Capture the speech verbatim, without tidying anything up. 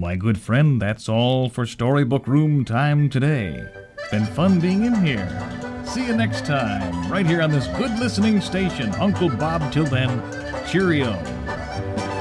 my good friend, that's all for Storybook Room time today. It's been fun being in here. See you next time, right here on this good listening station. Uncle Bob, till then, cheerio.